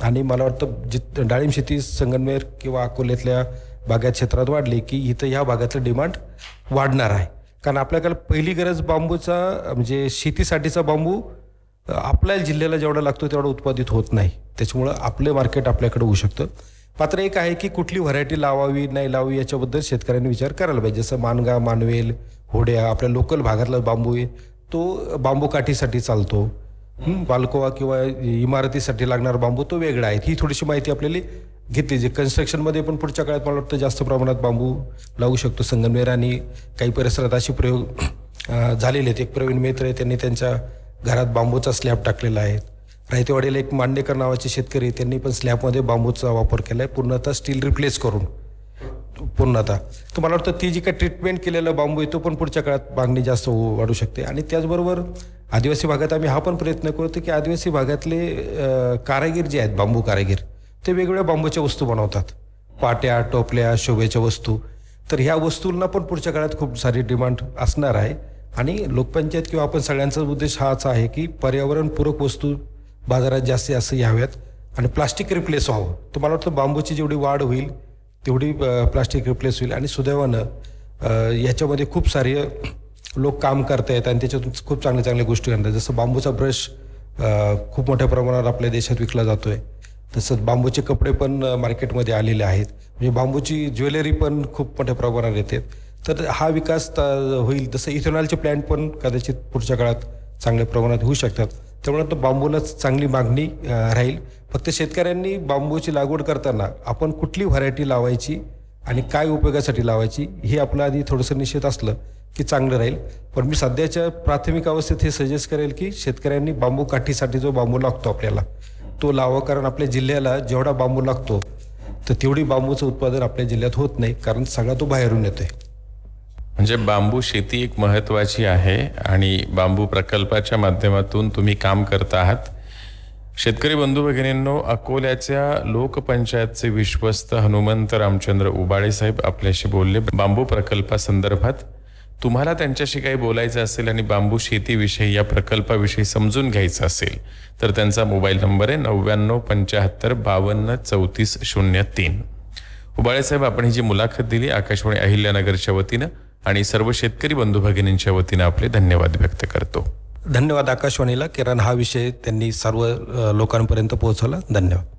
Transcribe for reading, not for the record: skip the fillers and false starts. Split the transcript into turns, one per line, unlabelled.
आणि मला वाटतं डाळिंब शेती संगमनेर किंवा अकोल्यातल्या बागायत क्षेत्रात वाढली की इथं ह्या भागातलं डिमांड वाढणार आहे. कारण आपल्याकडे पहिली गरज बांबूचा म्हणजे शेतीसाठीचा बांबू आपल्या जिल्ह्याला जेवढा लागतो तेवढा उत्पादित होत नाही. त्याच्यामुळं आपले मार्केट आपल्याकडे होऊ शकतं. मात्र एक आहे की कुठली व्हरायटी लावावी नाही लावावी याच्याबद्दल शेतकऱ्यांनी विचार करायला पाहिजे. जसं मानगा, मानवेल, होड्या आपल्या लोकल भागातला बांबू आहे तो बांबू काठीसाठी चालतो. बाल्कोवा किंवा इमारतीसाठी लागणारा बांबू तो वेगळा आहे. ही थोडीशी माहिती आपल्याला घेतली. जे कन्स्ट्रक्शनमध्ये पण पुढच्या काळात मला वाटतं जास्त प्रमाणात बांबू लावू शकतो. संगमनेर आणि काही परिसरात असे प्रयोग झालेले आहेत. एक प्रवीण मित्र आहे, त्यांनी त्यांच्या घरात बांबूचा स्लॅब टाकलेला आहे. रायतेवाडीला एक मांडेकर नावाचे शेतकरी, त्यांनी पण स्लॅबमध्ये बांबूचा वापर केला आहे, पूर्णतः स्टील रिप्लेस करून पूर्णतः. तर मला वाटतं ती जी काही ट्रीटमेंट केलेला बांबू आहे तो पण पुढच्या काळात मागणी जास्त वाढू शकते. आणि त्याचबरोबर आदिवासी भागात आम्ही हा पण प्रयत्न करतो की आदिवासी भागातले कारागीर जे आहेत, बांबू कारागीर, ते वेगवेगळ्या बांबूच्या वस्तू बनवतात. पाट्या, टोपल्या, शोभेच्या वस्तू. तर ह्या वस्तूंना पण पुढच्या काळात खूप सारी डिमांड असणार आहे. आणि लोकपंचायत किंवा आपण सगळ्यांचा उद्देश हाच आहे की पर्यावरणपूरक वस्तू बाजारात जास्तीत जास्त याव्यात आणि प्लास्टिक रिप्लेस व्हावं. तर मला वाटतं बांबूची जेवढी वाढ होईल तेवढी प्लास्टिक रिप्लेस होईल. आणि सुदैवानं याच्यामध्ये खूप सारे लोक काम करत आहेत आणि त्याच्यातून खूप चांगल्या चांगल्या गोष्टी करतात. जसं बांबूचा ब्रश खूप मोठ्या प्रमाणावर आपल्या देशात विकला जातो आहे. तसंच बांबूचे कपडे पण मार्केटमध्ये आलेले आहेत. म्हणजे बांबूची ज्वेलरी पण खूप मोठ्या प्रमाणावर येते. तर हा विकास होईल. तसं इथेनॉलचे प्लॅन्ट पण कदाचित पुढच्या काळात चांगल्या प्रमाणात होऊ शकतात. त्यामुळे तो बांबूलाच चांगली मागणी राहील. फक्त शेतकऱ्यांनी बांबूची लागवड करताना आपण कुठली व्हरायटी लावायची आणि काय उपयोगासाठी लावायची हे आपलं आधी थोडंसं निश्चित असलं की चांगलं राहील. पण मी सध्याच्या प्राथमिक अवस्थेत हे सजेस्ट करेल की शेतकऱ्यांनी बांबू काठीसाठी जो बांबू लागतो आपल्याला तो लावा. कारण आपल्या जिल्ह्याला जेवढा बांबू लागतो तर तेवढी बांबूचं उत्पादन आपल्या जिल्ह्यात होत नाही, कारण सगळा तो बाहेरून येतोय.
म्हणजे बांबू शेती एक महत्त्वाची आहे आणि बांबू प्रकल्पाच्या माध्यमातून तुम्ही काम करत आहात. शेतकरी बंधू भगिनींनो, अकोल्याच्या लोकपंचायतचे विश्वस्त हनुमंत रामचंद्र उबाळे साहेब आपल्याशी बोलले बांबू प्रकल्पासंदर्भात. तुम्हाला त्यांच्याशी काही बोलायचं असेल आणि बांबू शेतीविषयी या प्रकल्पाविषयी समजून घ्यायचं असेल तर त्यांचा मोबाईल नंबर आहे 9975523403. उबाळे साहेब, आपण ही जी मुलाखत दिली आकाशवाणी अहिल्यानगरच्या वतीनं आणि सर्व शेतकरी बंधू भगिनींच्या वतीनं आपले धन्यवाद व्यक्त करतो.
धन्यवाद आकाशवाणीला, कारण हा विषय त्यांनी सर्व लोकांपर्यंत पोहोचवला. धन्यवाद.